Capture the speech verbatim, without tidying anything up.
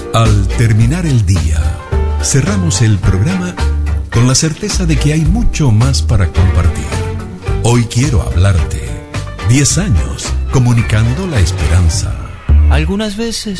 Al terminar el día, cerramos el programa con la certeza de que hay mucho más para compartir. Hoy quiero hablarte. Diez años comunicando la esperanza. Algunas veces